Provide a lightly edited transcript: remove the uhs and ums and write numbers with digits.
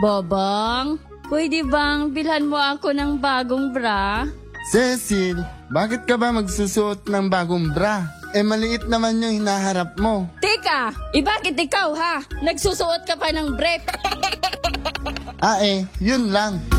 Bobong, pwede bang bilhan mo ako ng bagong bra? Cecil, bakit ka ba magsusuot ng bagong bra? Maliit naman yung hinaharap mo. Teka, bakit ikaw ha? Nagsusuot ka pa ng brief? Yun lang.